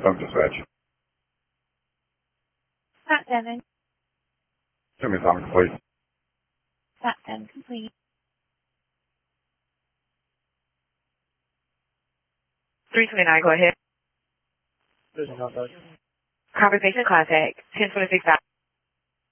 Some dispatch. Pat 7. Show me something, please. Pat 7 complete. 329, go ahead. There's no contact. Conversation contact, 1026.